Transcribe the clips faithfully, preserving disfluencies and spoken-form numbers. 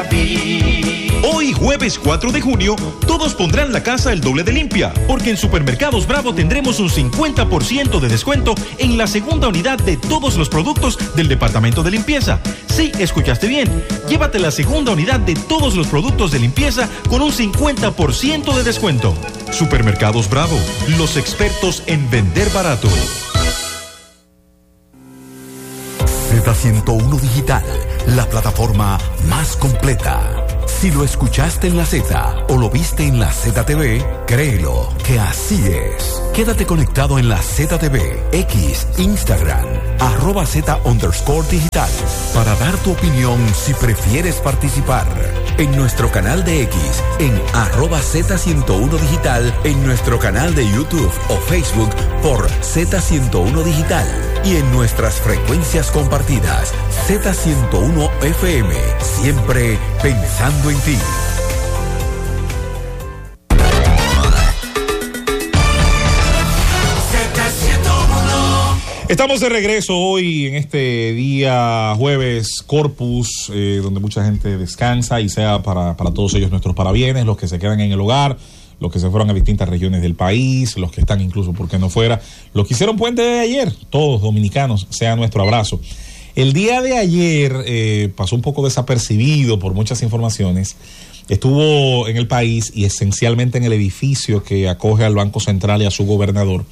Hoy, jueves cuatro de junio, todos pondrán la casa el doble de limpia, porque en Supermercados Bravo tendremos un cincuenta por ciento de descuento en la segunda unidad de todos los productos del departamento de limpieza. Sí, escuchaste bien. Llévate la segunda unidad de todos los productos de limpieza con un cincuenta por ciento de descuento. Supermercados Bravo, los expertos en vender barato. Z ciento uno Digital, la plataforma más completa. Si lo escuchaste en la Z o lo viste en la Z T V, créelo que así es. Quédate conectado en la Z T V, X, Instagram, arroba Z underscore digital, para dar tu opinión si prefieres participar. En nuestro canal de X, en arroba Z ciento uno Digital, en nuestro canal de YouTube o Facebook por Z ciento uno Digital y en nuestras frecuencias compartidas, Z ciento uno F M, siempre pensando en ti. Estamos de regreso hoy en este día jueves Corpus, eh, donde mucha gente descansa y sea para, para todos ellos nuestros parabienes, los que se quedan en el hogar, los que se fueron a distintas regiones del país, los que están incluso, ¿por qué no fuera? Los que hicieron puente de ayer, todos dominicanos, sea nuestro abrazo. El día de ayer eh, pasó un poco desapercibido por muchas informaciones. Estuvo en el país y esencialmente en el edificio que acoge al Banco Central y a su gobernador,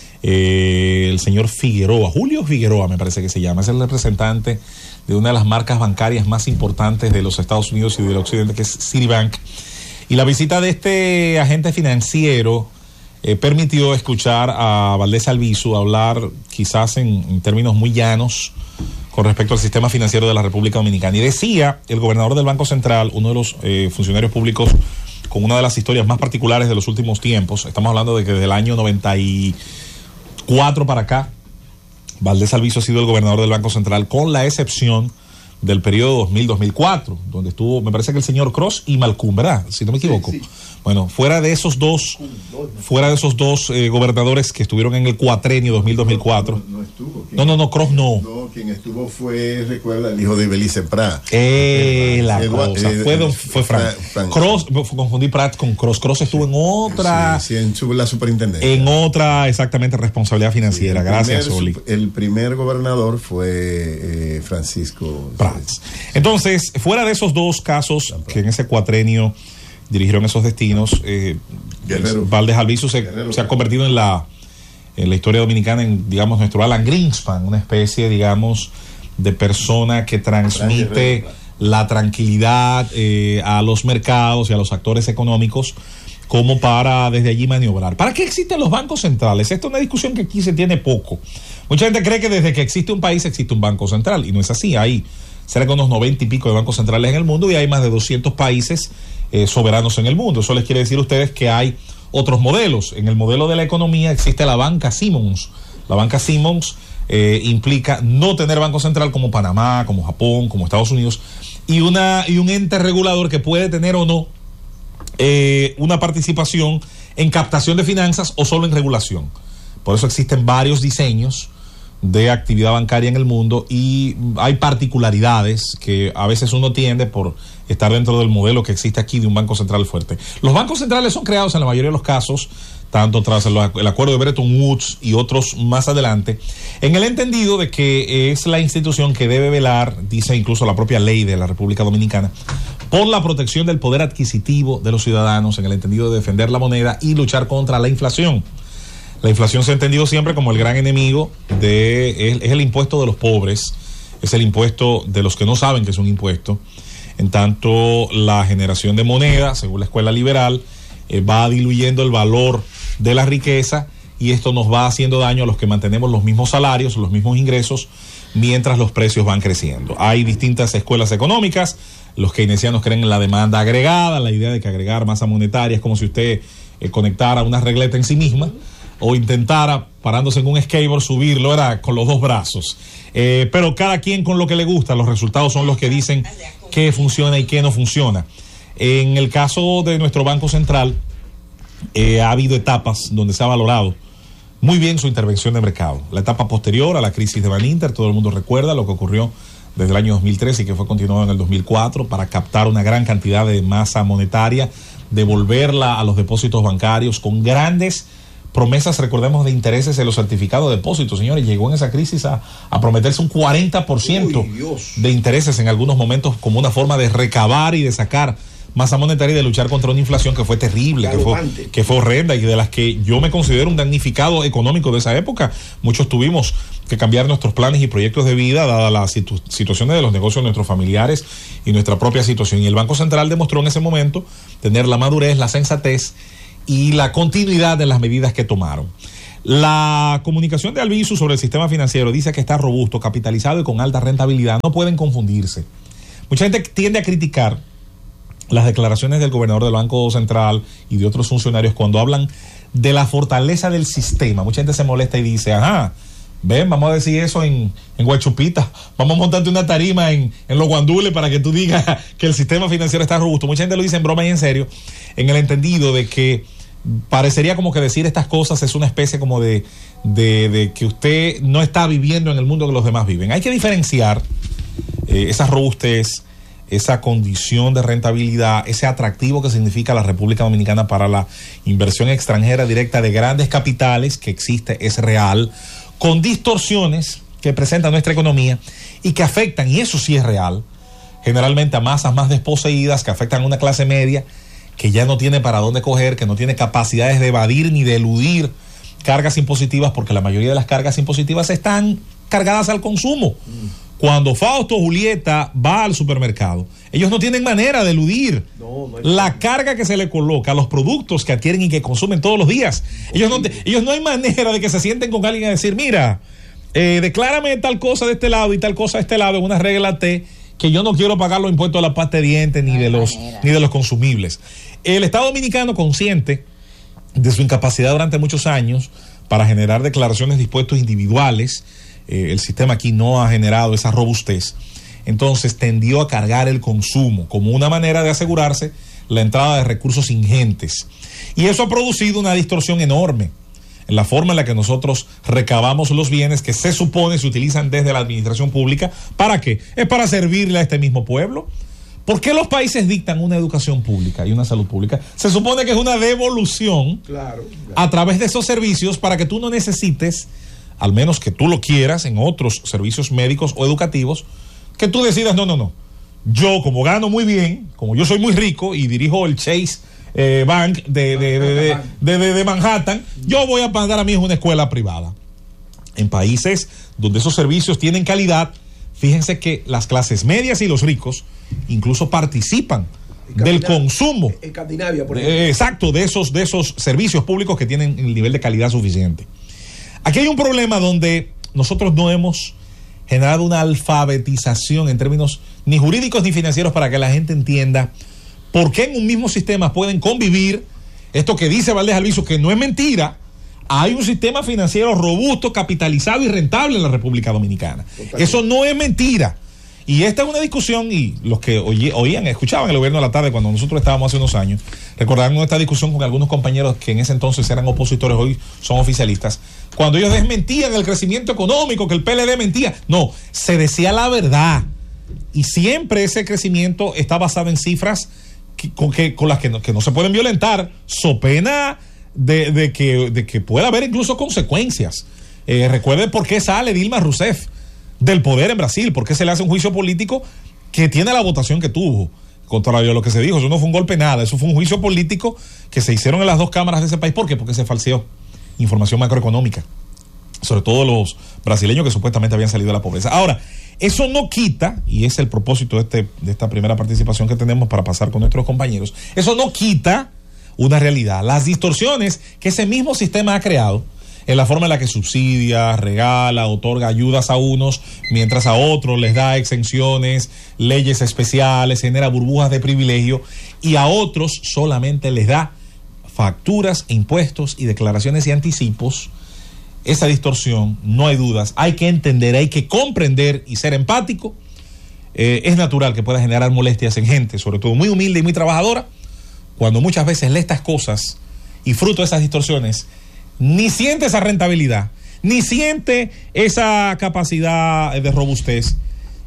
eh, el señor Figueroa, Julio Figueroa me parece que se llama, es el representante de una de las marcas bancarias más importantes de los Estados Unidos y del occidente, que es Citibank. Y la visita de este agente financiero eh, permitió escuchar a Valdés Albizu hablar quizás en, en términos muy llanos con respecto al sistema financiero de la República Dominicana. Y decía el gobernador del Banco Central, uno de los eh, funcionarios públicos con una de las historias más particulares de los últimos tiempos, estamos hablando de que desde el año noventa y cuatro para acá, Valdés Albizu ha sido el gobernador del Banco Central, con la excepción del periodo dos mil a dos mil cuatro, donde estuvo, me parece que el señor Cross y Malcún, ¿verdad? Si no me equivoco. Sí, sí. Bueno, fuera de esos dos, fuera de esos dos eh, gobernadores que estuvieron en el cuatrenio dos mil a dos mil cuatro. No, no estuvo. No, no, no, Cross no. No, quien estuvo fue, recuerda, el hijo de Belice Prat. Eh, eh, la Edward, cosa. Eh, fue, don, fue Frank. Frank. Cross, confundí Prat con Cross. Cross estuvo en otra. Sí, sí, en su, la superintendencia. En otra, exactamente, responsabilidad financiera. Sí, Gracias, primer, Oli. El primer gobernador fue eh, Francisco Prat. Entonces, fuera de esos dos casos que en ese cuatrenio dirigieron esos destinos, eh, Valdés Albizu se, se ha convertido en la, en la historia dominicana en, digamos, nuestro Alan Greenspan, una especie, digamos, de persona que transmite la tranquilidad eh, a los mercados y a los actores económicos, como para desde allí maniobrar. ¿Para qué existen los bancos centrales? Esta es una discusión que aquí se tiene poco. Mucha gente cree que desde que existe un país existe un banco central, y no es así. Hay cerca de unos noventa y pico de bancos centrales en el mundo y hay más de doscientos países eh, soberanos en el mundo. Eso les quiere decir a ustedes que hay otros modelos. En el modelo de la economía existe la banca Simmons. La banca Simmons eh, implica no tener banco central como Panamá, como Japón, como Estados Unidos, y, una, y un ente regulador que puede tener o no eh, una participación en captación de finanzas o solo en regulación. Por eso existen varios diseños de actividad bancaria en el mundo y hay particularidades que a veces uno tiende por estar dentro del modelo que existe aquí de un banco central fuerte. Los bancos centrales son creados en la mayoría de los casos, tanto tras el, el acuerdo de Bretton Woods y otros más adelante, en el entendido de que es la institución que debe velar, dice incluso la propia ley de la República Dominicana, por la protección del poder adquisitivo de los ciudadanos, en el entendido de defender la moneda y luchar contra la inflación. La inflación se ha entendido siempre como el gran enemigo de, es, es el impuesto de los pobres, es el impuesto de los que no saben que es un impuesto. En tanto, la generación de moneda, según la escuela liberal, eh, va diluyendo el valor de la riqueza y esto nos va haciendo daño a los que mantenemos los mismos salarios, los mismos ingresos, mientras los precios van creciendo. Hay distintas escuelas económicas. Los keynesianos creen en la demanda agregada, la idea de que agregar masa monetaria es como si usted eh, conectara una regleta en sí misma o intentara, parándose en un skateboard, subirlo, ¿verdad?, con los dos brazos. Eh, pero cada quien con lo que le gusta, los resultados son los que dicen qué funciona y qué no funciona. En el caso de nuestro Banco Central, eh, ha habido etapas donde se ha valorado muy bien su intervención de mercado. La etapa posterior a la crisis de Baninter, todo el mundo recuerda lo que ocurrió desde el año dos mil tres y que fue continuado en el dos mil cuatro para captar una gran cantidad de masa monetaria, devolverla a los depósitos bancarios con grandes promesas, recordemos, de intereses en los certificados de depósito. Señores, llegó en esa crisis a, a prometerse un cuarenta por ciento de intereses en algunos momentos como una forma de recabar y de sacar masa monetaria y de luchar contra una inflación que fue terrible, que fue, que fue horrenda y de las que yo me considero un damnificado económico de esa época. Muchos tuvimos que cambiar nuestros planes y proyectos de vida dada la situ situaciones de los negocios de nuestros familiares y nuestra propia situación. Y el Banco Central demostró en ese momento tener la madurez, la sensatez y la continuidad de las medidas que tomaron. La comunicación de Albizu sobre el sistema financiero dice que está robusto, capitalizado y con alta rentabilidad. No pueden confundirse. Mucha gente tiende a criticar las declaraciones del gobernador del Banco Central y de otros funcionarios cuando hablan de la fortaleza del sistema. Mucha gente se molesta y dice, ajá, ven, vamos a decir eso en, en Guachupita, vamos a montarte una tarima en, en los guandules para que tú digas que el sistema financiero está robusto. Mucha gente lo dice en broma y en serio, en el entendido de que parecería como que decir estas cosas es una especie como de, de, de que usted no está viviendo en el mundo que los demás viven. Hay que diferenciar eh, esa robustez, esa condición de rentabilidad, ese atractivo que significa la República Dominicana para la inversión extranjera directa de grandes capitales, que existe, es real, con distorsiones que presenta nuestra economía y que afectan, y eso sí es real, generalmente a masas más desposeídas, que afectan a una clase media que ya no tiene para dónde coger, que no tiene capacidades de evadir ni de eludir cargas impositivas, porque la mayoría de las cargas impositivas están cargadas al consumo. Mm. Cuando Fausto o Julieta va al supermercado, ellos no tienen manera de eludir no, no la carga que se le coloca a los productos que adquieren y que consumen todos los días. Ellos no, ellos no hay manera de que se sienten con alguien a decir, mira, eh, declárame tal cosa de este lado y tal cosa de este lado en una regla T, que yo no quiero pagar los impuestos de la pasta de dientes ni, no de los, ni de los consumibles. El Estado Dominicano, consciente de su incapacidad durante muchos años para generar declaraciones de impuestos individuales, Eh, el sistema aquí no ha generado esa robustez, entonces tendió a cargar el consumo como una manera de asegurarse la entrada de recursos ingentes, y eso ha producido una distorsión enorme en la forma en la que nosotros recabamos los bienes que se supone se utilizan desde la administración pública. ¿Para qué? Es para servirle a este mismo pueblo. ¿Por qué los países dictan una educación pública y una salud pública? Se supone que es una devolución claro, claro. a través de esos servicios para que tú no necesites, al menos que tú lo quieras, en otros servicios médicos o educativos, que tú decidas, no, no, no. Yo, como gano muy bien, como yo soy muy rico y dirijo el Chase eh, Bank de, de, de, de, de, de, de Manhattan, yo voy a mandar a mi hijo a una escuela privada. En países donde esos servicios tienen calidad, fíjense que las clases medias y los ricos incluso participan del consumo. En Escandinavia, por ejemplo. Eh, exacto, de esos, de esos servicios públicos que tienen el nivel de calidad suficiente. Aquí hay un problema donde nosotros no hemos generado una alfabetización en términos ni jurídicos ni financieros para que la gente entienda por qué en un mismo sistema pueden convivir esto que dice Valdés Albizu, que no es mentira. Hay un sistema financiero robusto, capitalizado y rentable en la República Dominicana. Totalmente. Eso no es mentira. Y esta es una discusión, y los que oí, oían, escuchaban el gobierno de la tarde cuando nosotros estábamos hace unos años, recordaron esta discusión con algunos compañeros que en ese entonces eran opositores, hoy son oficialistas, cuando ellos desmentían el crecimiento económico, que el P L D mentía. No, se decía la verdad. Y siempre ese crecimiento está basado en cifras que, con, que, con las que no, que no se pueden violentar, so pena de, de, que, de que pueda haber incluso consecuencias. Eh, recuerden por qué sale Dilma Rousseff del poder en Brasil, porque se le hace un juicio político que tiene la votación que tuvo. Contrario a lo que se dijo, eso no fue un golpe nada, eso fue un juicio político que se hicieron en las dos cámaras de ese país. ¿Por qué? Porque se falseó información macroeconómica, sobre todo los brasileños que supuestamente habían salido de la pobreza. Ahora, eso no quita, y es el propósito de, este, de esta primera participación que tenemos para pasar con nuestros compañeros, eso no quita una realidad, las distorsiones que ese mismo sistema ha creado en la forma en la que subsidia, regala, otorga ayudas a unos, mientras a otros les da exenciones, leyes especiales, genera burbujas de privilegio, y a otros solamente les da facturas, impuestos y declaraciones y anticipos. Esa distorsión, no hay dudas, hay que entender, hay que comprender y ser empático. Eh, es natural que pueda generar molestias en gente, sobre todo muy humilde y muy trabajadora, cuando muchas veces lee estas cosas y fruto de esas distorsiones ni siente esa rentabilidad, ni siente esa capacidad de robustez,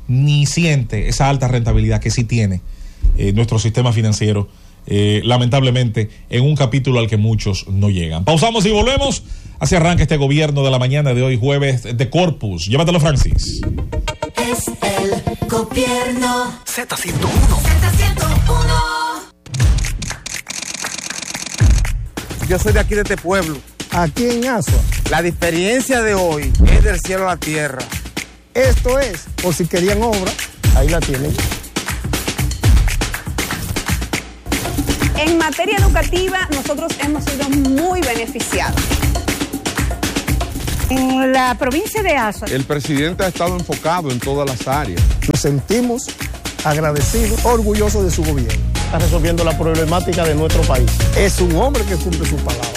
ni siente esa alta rentabilidad que sí tiene eh, nuestro sistema financiero, eh, lamentablemente, en un capítulo al que muchos no llegan. Pausamos y volvemos. Así arranca este gobierno de la mañana de hoy, jueves de Corpus. Llévatelo, Francis. Es el gobierno. Z ciento uno. Z ciento uno. Yo soy de aquí, de este pueblo. Aquí en Asua. La diferencia de hoy es del cielo a la tierra. Esto es, por si querían obra, ahí la tienen. En materia educativa, nosotros hemos sido muy beneficiados. En la provincia de Asua, el presidente ha estado enfocado en todas las áreas. Nos sentimos agradecidos, orgullosos de su gobierno. Está resolviendo la problemática de nuestro país. Es un hombre que cumple su palabra.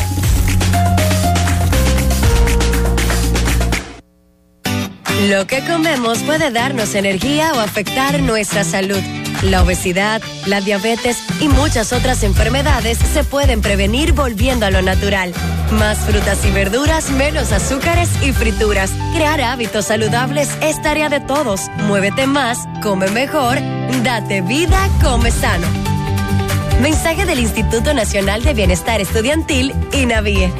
Lo que comemos puede darnos energía o afectar nuestra salud. La obesidad, la diabetes y muchas otras enfermedades se pueden prevenir volviendo a lo natural. Más frutas y verduras, menos azúcares y frituras. Crear hábitos saludables es tarea de todos. Muévete más, come mejor, date vida, come sano. Mensaje del Instituto Nacional de Bienestar Estudiantil, INAVIE.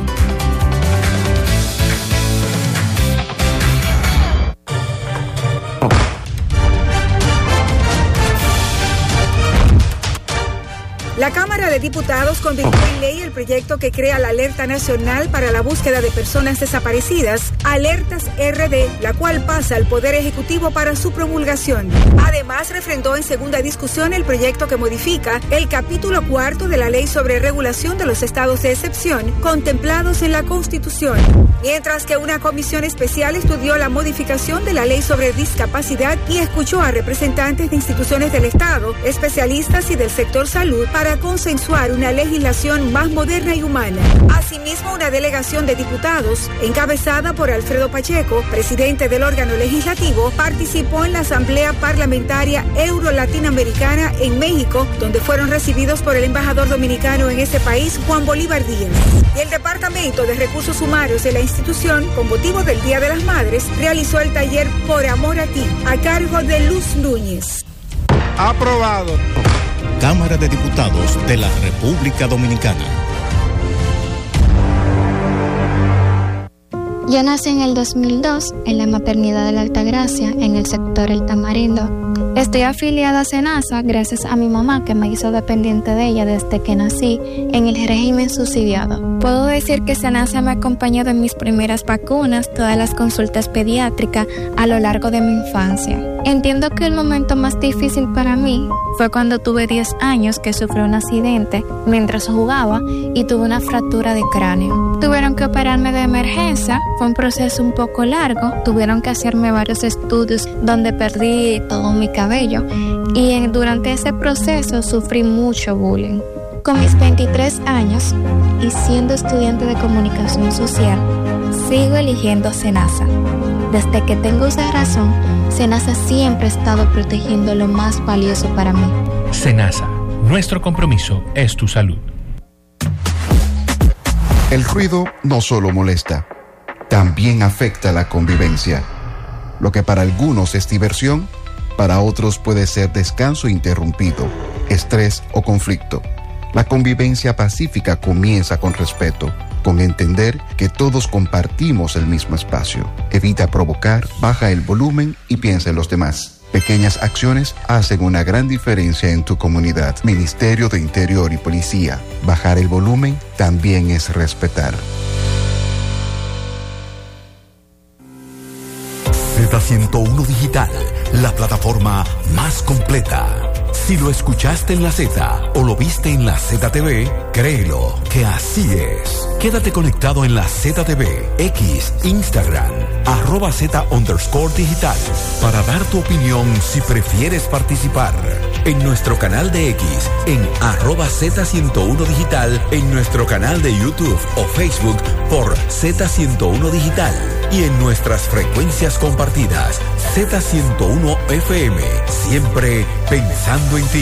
La Cámara de Diputados convirtió en ley el proyecto que crea la Alerta Nacional para la Búsqueda de Personas Desaparecidas, Alertas R D, la cual pasa al Poder Ejecutivo para su promulgación. Además, refrendó en segunda discusión el proyecto que modifica el capítulo cuarto de la Ley sobre Regulación de los Estados de Excepción, contemplados en la Constitución. Mientras que una comisión especial estudió la modificación de la Ley sobre Discapacidad y escuchó a representantes de instituciones del Estado, especialistas y del sector salud para consensuar una legislación más moderna y humana. Asimismo, una delegación de diputados, encabezada por Alfredo Pacheco, presidente del órgano legislativo, participó en la Asamblea Parlamentaria Euro-Latinoamericana en México, donde fueron recibidos por el embajador dominicano en ese país, Juan Bolívar Díaz. Y el Departamento de Recursos Humanos de la institución, con motivo del Día de las Madres, realizó el taller Por Amor a Ti, a cargo de Luz Núñez. Aprobado. Cámara de Diputados de la República Dominicana. Yo nací en el dos mil dos en la maternidad de la Altagracia, en el sector El Tamarindo. Estoy afiliada a SENASA gracias a mi mamá, que me hizo dependiente de ella desde que nací en el régimen subsidiado. Puedo decir que SENASA me ha acompañado en mis primeras vacunas, todas las consultas pediátricas a lo largo de mi infancia. Entiendo que el momento más difícil para mí fue cuando tuve diez años, que sufrí un accidente mientras jugaba y tuve una fractura de cráneo. Tuvieron que operarme de emergencia, fue un proceso un poco largo, tuvieron que hacerme varios estudios donde perdí todo mi cabello y en, durante ese proceso sufrí mucho bullying. Con mis veintitrés años y siendo estudiante de comunicación social, sigo eligiendo SENASA. Desde que tengo esa razón, SENASA siempre ha estado protegiendo lo más valioso para mí. SENASA, nuestro compromiso es tu salud. El ruido no solo molesta, también afecta la convivencia. Lo que para algunos es diversión, para otros puede ser descanso interrumpido, estrés o conflicto. La convivencia pacífica comienza con respeto, con entender que todos compartimos el mismo espacio. Evita provocar, baja el volumen y piensa en los demás. Pequeñas acciones hacen una gran diferencia en tu comunidad. Ministerio de Interior y Policía. Bajar el volumen también es respetar. Z ciento uno Digital, la plataforma más completa. Si lo escuchaste en la Z o lo viste en la Z T V, créelo que así es. Quédate conectado en la Z T V, X, Instagram, arroba Z underscore digital, para dar tu opinión si prefieres participar. En nuestro canal de X, en arroba Z ciento uno Digital, en nuestro canal de YouTube o Facebook por Z ciento uno Digital y en nuestras frecuencias compartidas, Z ciento uno F M, siempre pensando en ti.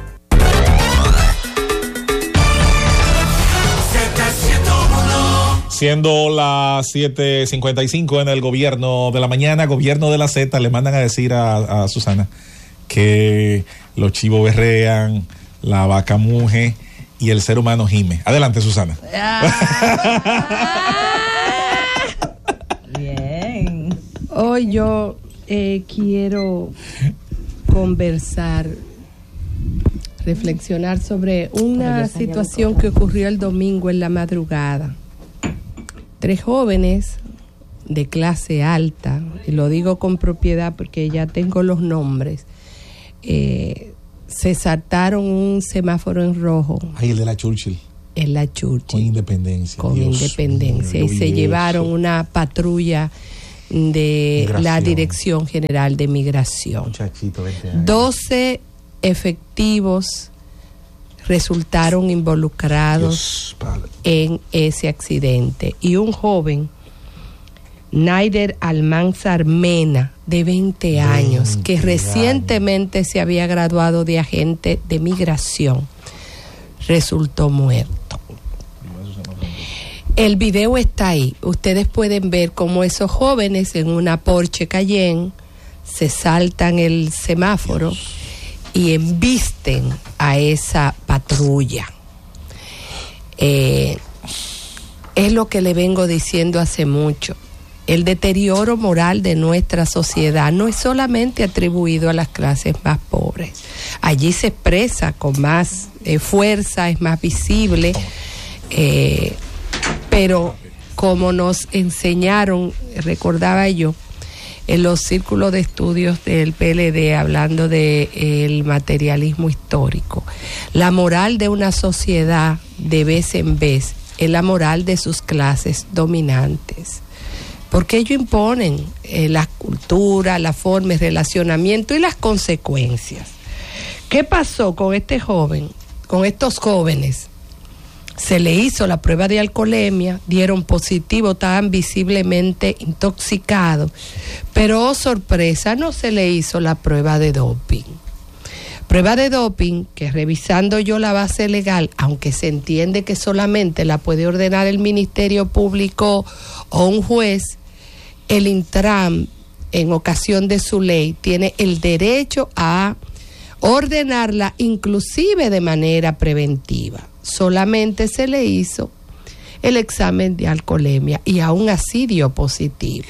Z ciento uno, Siendo las siete cincuenta y cinco en el gobierno de la mañana, gobierno de la Z, le mandan a decir a, a Susana que los chivos berrean, la vaca muge y el ser humano gime. Adelante, Susana. Bien. Hoy yo eh, quiero conversar, reflexionar sobre una situación que ocurrió el domingo en la madrugada. Tres jóvenes de clase alta, y lo digo con propiedad porque ya tengo los nombres, eh, se saltaron un semáforo en rojo. Ay, el de la Churchill. En la Churchill. Con Independencia. Con Dios Independencia. Mío, y se llevaron eso. Una patrulla de Migración. La Dirección General de Migración. Muchachito, veinte años. doce efectivos resultaron involucrados en ese accidente. Y un joven, Naider Almanzar Mena, de veinte años, que recientemente años. se había graduado de agente de migración, resultó muerto. El video está ahí. Ustedes pueden ver cómo esos jóvenes en una Porsche Cayenne se saltan el semáforo Dios. y embisten a esa patrulla. Eh, es lo que le vengo diciendo hace mucho. El deterioro moral de nuestra sociedad no es solamente atribuido a las clases más pobres. Allí se expresa con más eh, fuerza, es más visible, eh, pero como nos enseñaron, recordaba yo, en los círculos de estudios del P L D, hablando del de, materialismo histórico, la moral de una sociedad de vez en vez es la moral de sus clases dominantes. Porque ellos imponen eh, la cultura, la forma, el relacionamiento y las consecuencias. ¿Qué pasó con este joven, con estos jóvenes? Se le hizo la prueba de alcoholemia, dieron positivo, estaban visiblemente intoxicados, pero oh sorpresa, no se le hizo la prueba de doping. Prueba de doping que, revisando yo la base legal, aunque se entiende que solamente la puede ordenar el Ministerio Público o un juez, el Intran, en ocasión de su ley, tiene el derecho a ordenarla inclusive de manera preventiva. Solamente se le hizo el examen de alcoholemia y aún así dio positivo.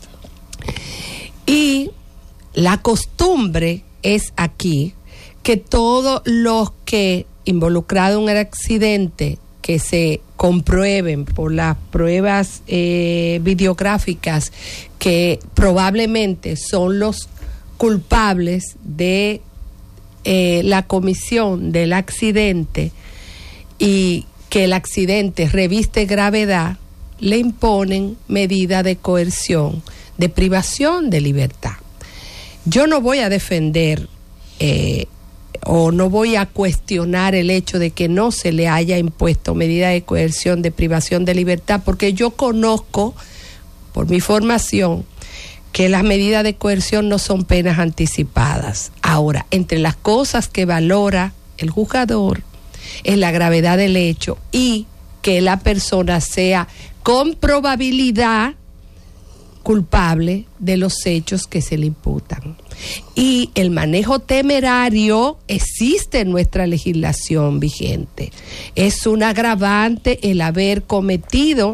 Y la costumbre es aquí que todos los que involucrados en el accidente que se comprueben por las pruebas eh, videográficas que probablemente son los culpables de eh, la comisión del accidente y que el accidente reviste gravedad, le imponen medida de coerción, de privación de libertad. Yo no voy a defender eh, o no voy a cuestionar el hecho de que no se le haya impuesto medida de coerción de privación de libertad, porque yo conozco, por mi formación, que las medidas de coerción no son penas anticipadas. Ahora, entre las cosas que valora el juzgador es la gravedad del hecho y que la persona sea con probabilidad culpable de los hechos que se le imputan. Y el manejo temerario existe en nuestra legislación vigente. Es un agravante el haber cometido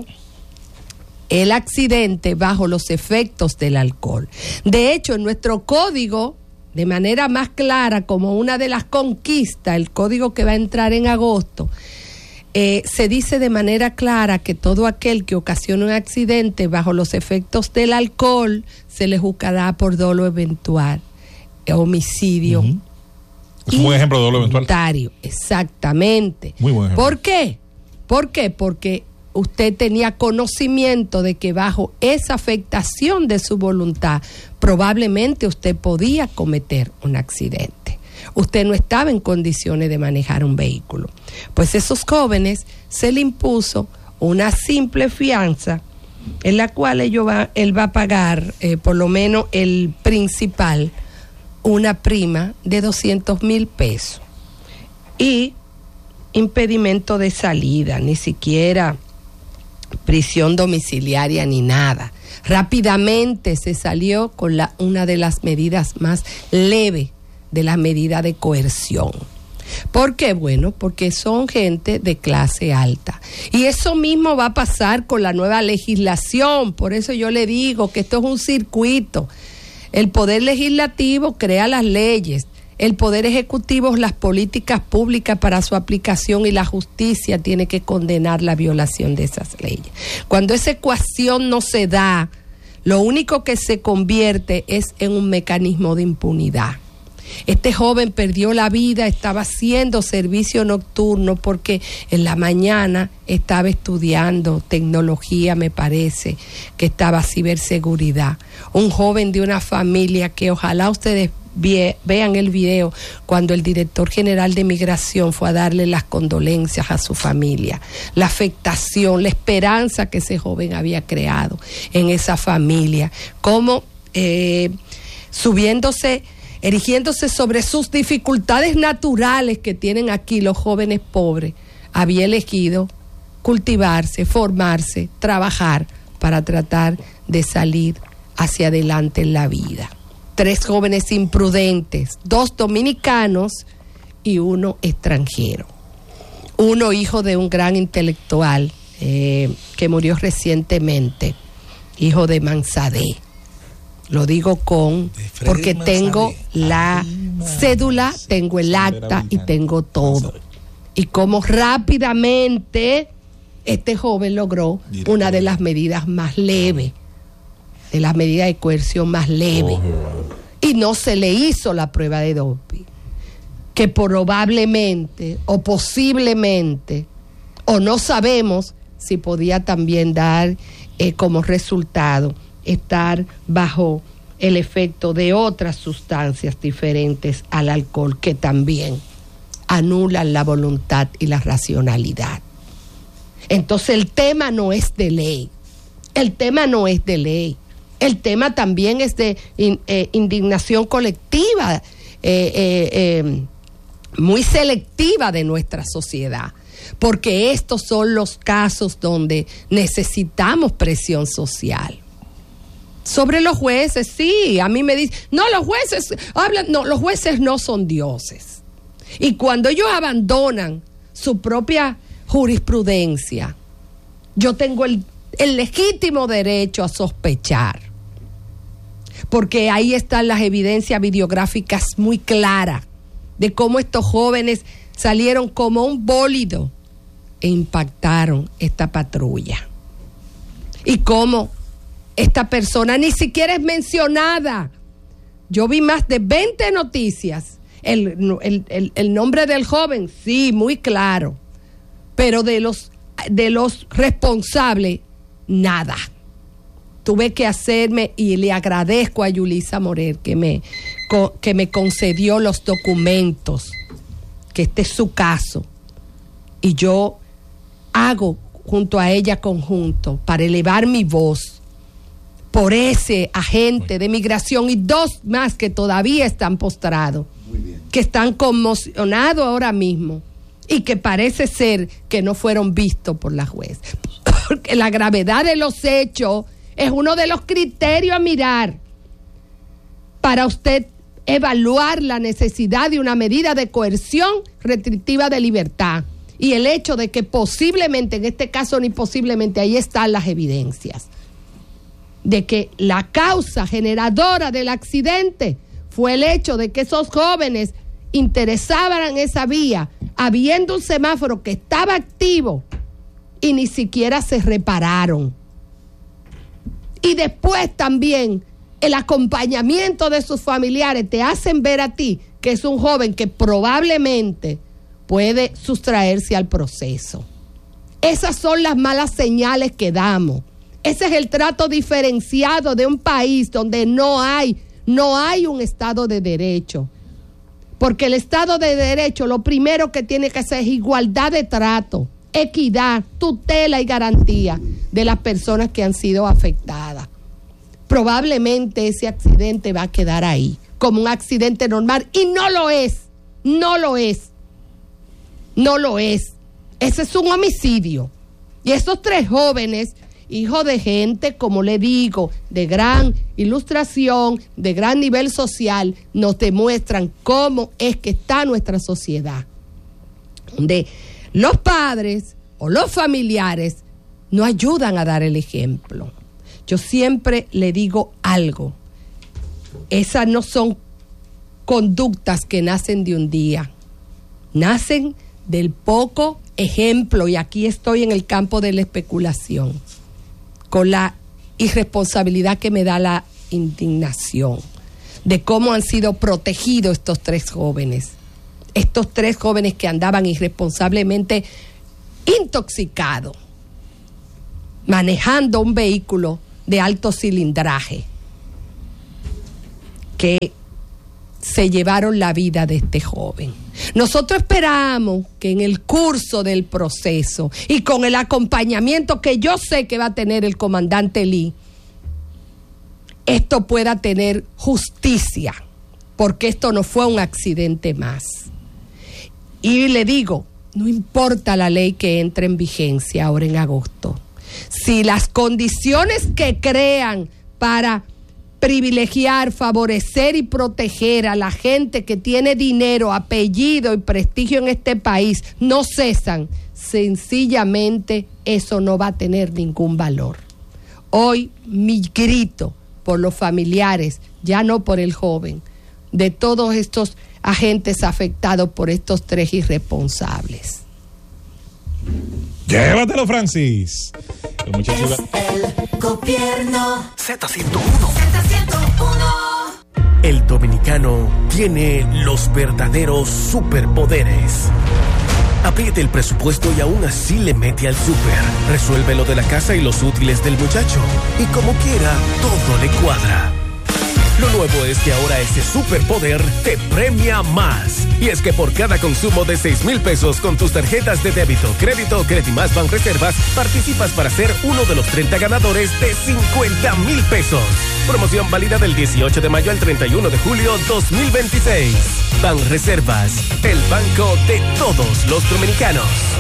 el accidente bajo los efectos del alcohol. De hecho, en nuestro código, de manera más clara, como una de las conquistas, el código que va a entrar en agosto, Eh, se dice de manera clara que todo aquel que ocasiona un accidente bajo los efectos del alcohol se le juzgará por dolo eventual, homicidio. Uh-huh. Es un buen ejemplo de dolo eventual. Exactamente. Muy buen ejemplo. ¿Por qué? ¿Por qué? Porque usted tenía conocimiento de que bajo esa afectación de su voluntad probablemente usted podía cometer un accidente. Usted no estaba en condiciones de manejar un vehículo. Pues esos jóvenes se le impuso una simple fianza en la cual ellos va, él va a pagar, eh, por lo menos el principal, una prima de doscientos mil pesos. Y impedimento de salida, ni siquiera prisión domiciliaria ni nada. Rápidamente se salió con la, una de las medidas más leves de la medida de coerción. ¿Por qué? Bueno, porque son gente de clase alta. Y eso mismo va a pasar con la nueva legislación. Por eso yo le digo que esto es un circuito. El Poder Legislativo crea las leyes, el Poder Ejecutivo las políticas públicas para su aplicación y la justicia tiene que condenar la violación de esas leyes. Cuando esa ecuación no se da, lo único que se convierte es en un mecanismo de impunidad. Este joven perdió la vida, estaba haciendo servicio nocturno porque en la mañana estaba estudiando tecnología, me parece, que estaba ciberseguridad. Un joven de una familia que ojalá ustedes vie, vean el video cuando el director general de Migración fue a darle las condolencias a su familia. La afectación, la esperanza que ese joven había creado en esa familia. Cómo eh, subiéndose... erigiéndose sobre sus dificultades naturales que tienen aquí los jóvenes pobres, había elegido cultivarse, formarse, trabajar para tratar de salir hacia adelante en la vida. Tres jóvenes imprudentes, dos dominicanos y uno extranjero. Uno hijo de un gran intelectual eh, que murió recientemente, hijo de Manzadé. Lo digo con, porque tengo la cédula, tengo el acta y tengo todo. Y cómo rápidamente este joven logró una de las medidas más leves, de las medidas de coerción más leves. Y no se le hizo la prueba de doping, que probablemente o posiblemente, o no sabemos si podía también dar eh, como resultado estar bajo el efecto de otras sustancias diferentes al alcohol que también anulan la voluntad y la racionalidad. Entonces el tema no es de ley, el tema no es de ley, el tema también es de in, eh, indignación colectiva, eh, eh, eh, muy selectiva de nuestra sociedad, porque estos son los casos donde necesitamos presión social. Sobre los jueces, sí, a mí me dicen, no, los jueces hablan, no, los jueces no son dioses. Y cuando ellos abandonan su propia jurisprudencia, yo tengo el, el legítimo derecho a sospechar, porque ahí están las evidencias videográficas muy claras de cómo estos jóvenes salieron como un bólido e impactaron esta patrulla. Y cómo esta persona ni siquiera es mencionada. Yo vi más de veinte noticias. El, el, el, el nombre del joven, sí, muy claro. Pero de los, de los responsables, nada. Tuve que hacerme, y le agradezco a Yulisa Morel que me, que me concedió los documentos, que este es su caso. Y yo hago junto a ella conjunto para elevar mi voz por ese agente de migración y dos más que todavía están postrados, que están conmocionados ahora mismo y que parece ser que no fueron vistos por la juez. Porque la gravedad de los hechos es uno de los criterios a mirar para usted evaluar la necesidad de una medida de coerción restrictiva de libertad. Y el hecho de que posiblemente, en este caso ni posiblemente, ahí están las evidencias de que la causa generadora del accidente fue el hecho de que esos jóvenes interesaban esa vía, habiendo un semáforo que estaba activo y ni siquiera se repararon. Y después también el acompañamiento de sus familiares te hacen ver a ti que es un joven que probablemente puede sustraerse al proceso. Esas son las malas señales que damos. Ese es el trato diferenciado de un país donde no hay, no hay un Estado de Derecho. Porque el Estado de Derecho lo primero que tiene que hacer es igualdad de trato, equidad, tutela y garantía de las personas que han sido afectadas. Probablemente ese accidente va a quedar ahí, como un accidente normal, y no lo es, no lo es, no lo es. Ese es un homicidio. Y estos tres jóvenes, hijos de gente, como le digo, de gran ilustración, de gran nivel social, nos demuestran cómo es que está nuestra sociedad, donde los padres o los familiares no ayudan a dar el ejemplo. Yo siempre le digo algo, esas no son conductas que nacen de un día, nacen del poco ejemplo, y aquí estoy en el campo de la especulación, con la irresponsabilidad que me da la indignación de cómo han sido protegidos estos tres jóvenes, estos tres jóvenes que andaban irresponsablemente intoxicados, manejando un vehículo de alto cilindraje, que se llevaron la vida de este joven. Nosotros esperamos que en el curso del proceso y con el acompañamiento que yo sé que va a tener el comandante Lee, esto pueda tener justicia, porque esto no fue un accidente más. Y le digo, no importa la ley que entre en vigencia ahora en agosto, si las condiciones que crean para privilegiar, favorecer y proteger a la gente que tiene dinero, apellido y prestigio en este país no cesan, sencillamente eso no va a tener ningún valor. Hoy mi grito por los familiares, ya no por el joven, de todos estos agentes afectados por estos tres irresponsables. Llévatelo, Francis. El muchacho Es el gobierno. Z ciento uno. Z ciento uno. El dominicano tiene los verdaderos superpoderes. Apriete el presupuesto y aún así le mete al súper. Resuelve lo de la casa y los útiles del muchacho. Y como quiera, todo le cuadra. Lo nuevo es que ahora ese superpoder te premia más. Y es que por cada consumo de seis mil pesos con tus tarjetas de débito, crédito o Credimás Banreservas, participas para ser uno de los treinta ganadores de cincuenta mil pesos. Promoción válida del dieciocho de mayo al treinta y uno de julio dos mil veintiséis. Banreservas, el banco de todos los dominicanos.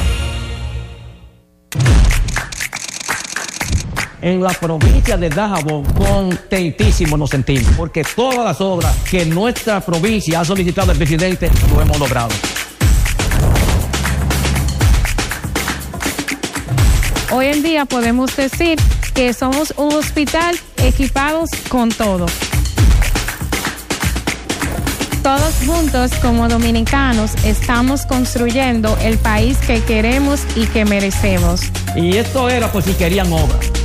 En la provincia de Dajabón, contentísimo nos sentimos, porque todas las obras que nuestra provincia ha solicitado al presidente lo hemos logrado. Hoy en día podemos decir que somos un hospital equipados con todo. Todos juntos como dominicanos estamos construyendo el país que queremos y que merecemos. Y esto era por si querían obras.